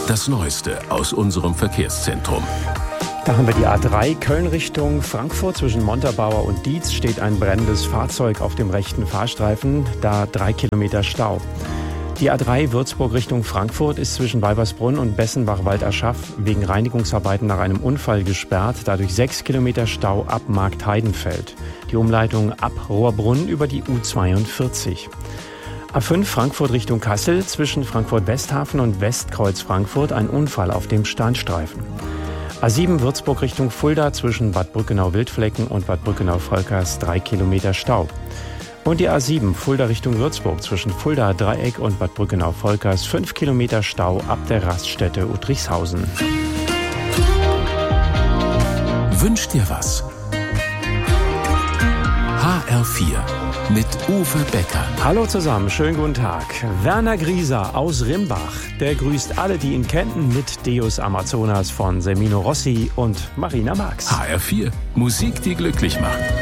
Das Neueste aus unserem Verkehrszentrum. Da haben wir die A3 Köln Richtung Frankfurt. Zwischen Montabaur und Dietz steht ein brennendes Fahrzeug auf dem rechten Fahrstreifen. Da 3 Kilometer Stau. Die A3 Würzburg Richtung Frankfurt ist zwischen Weibersbrunn und Bessenbach-Walderschaff wegen Reinigungsarbeiten nach einem Unfall gesperrt. Dadurch 6 Kilometer Stau ab Marktheidenfeld. Die Umleitung ab Rohrbrunn über die U42. A5 Frankfurt Richtung Kassel. Zwischen Frankfurt-Westhafen und Westkreuz Frankfurt ein Unfall auf dem Standstreifen. A7 Würzburg Richtung Fulda. Zwischen Bad Brückenau-Wildflecken und Bad Brückenau-Volkers 3 Kilometer Stau. Und die A7 Fulda Richtung Würzburg zwischen Fulda Dreieck und Bad Brückenau-Volkers 5 Kilometer Stau ab der Raststätte Uttrichshausen. Wünsch dir was? HR4 mit Uwe Becker. Hallo zusammen, schönen guten Tag. Werner Grieser aus Rimbach, der grüßt alle, die ihn kennen, mit Deus Amazonas von Semino Rossi und Marina Marx. HR4, Musik, die glücklich macht.